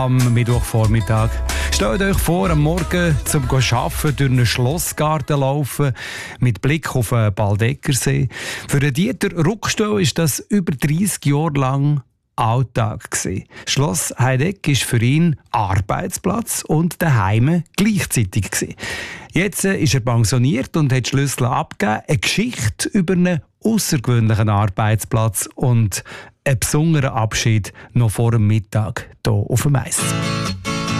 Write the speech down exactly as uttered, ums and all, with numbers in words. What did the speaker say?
Am Mittwochvormittag. Stellt euch vor, am Morgen zum Arbeiten durch einen Schlossgarten laufen, mit Blick auf den Baldeckersee. Für den Dieter Ruckstö ist das über dreissig Jahre lang Alltag gewesen. Schloss Heideck ist für ihn Arbeitsplatz und daheim gleichzeitig gewesen. Jetzt ist er pensioniert und hat die Schlüssel abgegeben. Eine Geschichte über einen außergewöhnlichen Arbeitsplatz und einen besonderen Abschied noch vor dem Mittag hier auf dem Eis.